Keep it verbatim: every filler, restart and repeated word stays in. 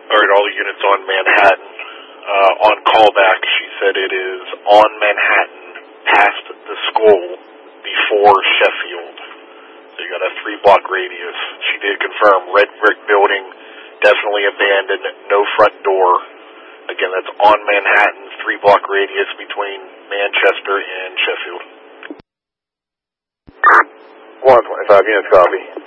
All right, all the units on Manhattan. Uh, on callback, she said it is on Manhattan, past the school, before Sheffield. So you got a three-block radius. She did confirm red brick building, definitely abandoned, no front door. Again, that's on Manhattan, three-block radius between Manchester and Sheffield. one twenty-five units, copy.